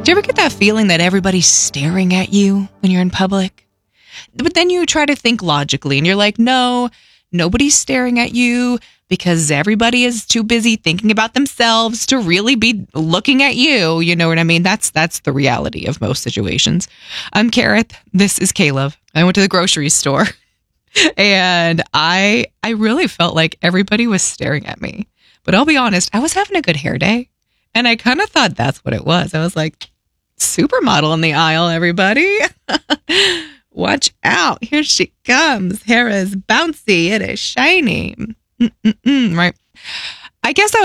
Do you ever get that feeling that everybody's staring at you when you're in public? But then you try to think logically and you're like, no, nobody's staring at you because everybody is too busy thinking about themselves to really be looking at you. You know what I mean? That's the reality of most situations. I'm Kareth. This is Caleb. I went to the grocery store and I really felt like everybody was staring at me. But I'll be honest, I was having a good hair day. And I kind of thought that's what it was. I was like, supermodel in the aisle, everybody. Watch out. Here she comes. Hair is bouncy. It is shiny. Right. I guess I